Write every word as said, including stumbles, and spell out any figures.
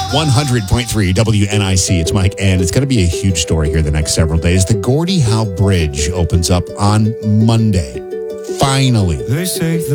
one hundred point three W N I C. It's Mike, and it's going to be a huge story here the next several days. The Gordie Howe Bridge opens up on Monday. Finally. They say the